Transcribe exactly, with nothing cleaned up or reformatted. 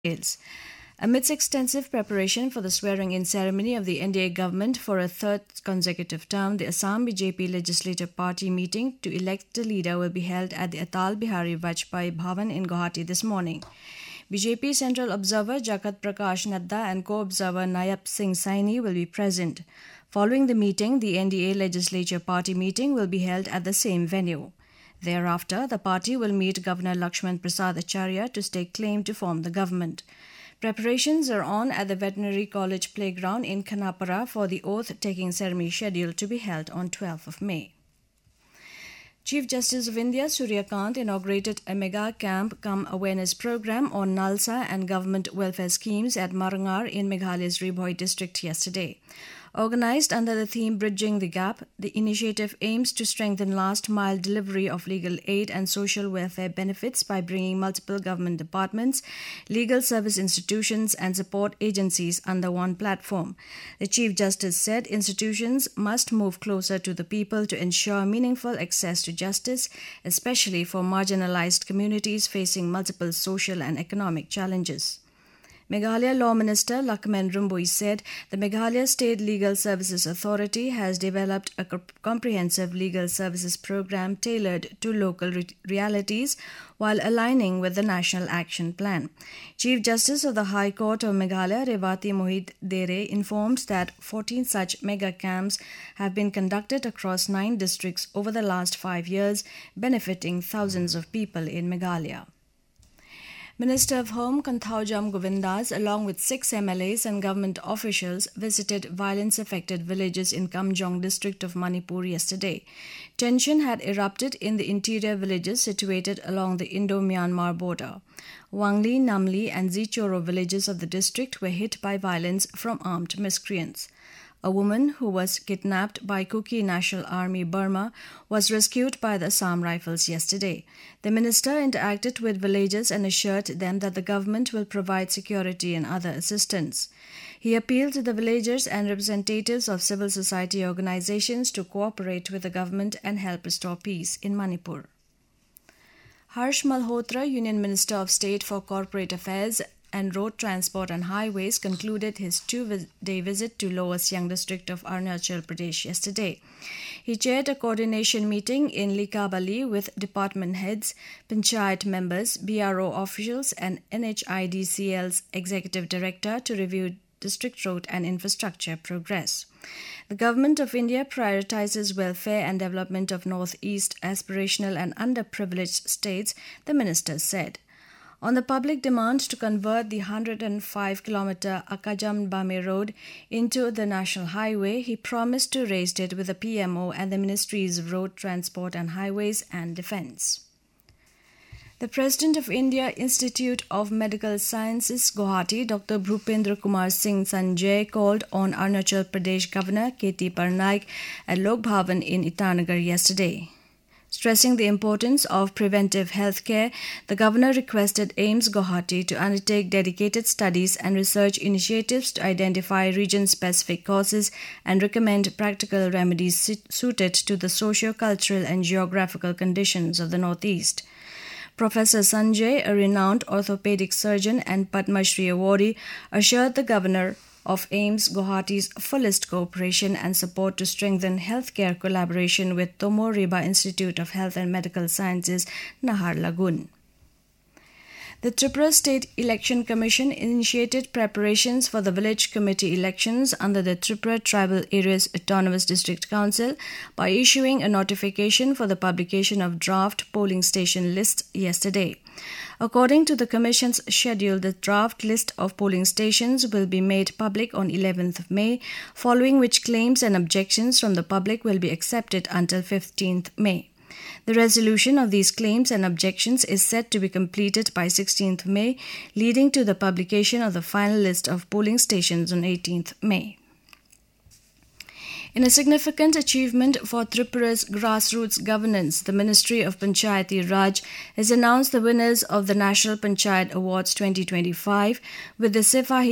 details. Amidst extensive preparation for the swearing-in ceremony of the N D A government for a third consecutive term, the Assam B J P Legislative Party meeting to elect the leader will be held at the Atal Bihari Vajpayee Bhavan in Guwahati this morning. B J P Central Observer Jagat Prakash Nadda and Co-Observer Nayab Singh Saini will be present. Following the meeting, the N D A Legislature Party meeting will be held at the same venue. Thereafter, the party will meet Governor Lakshman Prasad Acharya to stake claim to form the government. Preparations are on at the Veterinary College Playground in Khanapara for the oath-taking ceremony scheduled to be held on twelfth of May. Chief Justice of India Surya Kant inaugurated a mega camp cum awareness program on NALSA and government welfare schemes at Marangar in Meghalaya's Ribhoi district yesterday. Organized under the theme Bridging the Gap, the initiative aims to strengthen last-mile delivery of legal aid and social welfare benefits by bringing multiple government departments, legal service institutions and support agencies under one platform. The Chief Justice said institutions must move closer to the people to ensure meaningful access to justice, especially for marginalized communities facing multiple social and economic challenges. Meghalaya Law Minister Lakmen Rumbui said the Meghalaya State Legal Services Authority has developed a comprehensive legal services program tailored to local re- realities while aligning with the National Action Plan. Chief Justice of the High Court of Meghalaya Revati Mohit Dere informed that fourteen such mega camps have been conducted across nine districts over the last five years, benefiting thousands of people in Meghalaya. Minister of Home Kanthaujam Govindas, along with six M L As and government officials, visited violence-affected villages in Kamjong district of Manipur yesterday. Tension had erupted in the interior villages situated along the Indo-Myanmar border. Wangli, Namli and Zichoro villages of the district were hit by violence from armed miscreants. A woman who was kidnapped by Kuki National Army Burma was rescued by the Assam Rifles yesterday. The minister interacted with villagers and assured them that the government will provide security and other assistance. He appealed to the villagers and representatives of civil society organizations to cooperate with the government and help restore peace in Manipur. Harsh Malhotra, Union Minister of State for Corporate Affairs and Road Transport and Highways, concluded his two-day visit to Lower Siang district of Arunachal Pradesh yesterday. He chaired a coordination meeting in Likabali with department heads, panchayat members, B R O officials and N H I D C L's executive director to review district road and infrastructure progress. The Government of India prioritizes welfare and development of North-East aspirational and underprivileged states, the minister said. On the public demand to convert the one hundred five kilometer Akajam-Bame road into the national highway, he promised to raise it with the P M O and the Ministries of Road Transport and Highways and Defence. The President of India Institute of Medical Sciences, Guwahati, Doctor Bhupendra Kumar Singh Sanjay, called on Arunachal Pradesh Governor K T Parnaik at Lok Bhavan in Itanagar yesterday. Stressing the importance of preventive health care, the governor requested AIIMS Guwahati to undertake dedicated studies and research initiatives to identify region-specific causes and recommend practical remedies suited to the socio-cultural and geographical conditions of the Northeast. Professor Sanjay, a renowned orthopedic surgeon and Padma Shri awardee, assured the governor of AIIMS Guwahati's fullest cooperation and support to strengthen healthcare collaboration with Tomo Riba Institute of Health and Medical Sciences, Naharlagun. The Tripura State Election Commission initiated preparations for the village committee elections under the Tripura Tribal Areas Autonomous District Council by issuing a notification for the publication of draft polling station lists yesterday. According to the Commission's schedule, the draft list of polling stations will be made public on eleventh of May, following which claims and objections from the public will be accepted until fifteenth of May. The resolution of these claims and objections is set to be completed by sixteenth of May, leading to the publication of the final list of polling stations on eighteenth of May. In a significant achievement for Tripura's grassroots governance, the Ministry of Panchayati Raj has announced the winners of the National Panchayat Awards twenty twenty-five, with the Sipahi